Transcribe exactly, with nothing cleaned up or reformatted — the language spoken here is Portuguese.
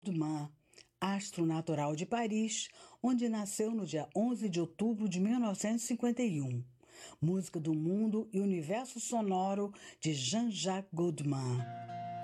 Goldman, astro natural de Paris, onde nasceu no dia onze de outubro de mil novecentos e cinquenta e um. Música do mundo e universo sonoro de Jean-Jacques Goldman.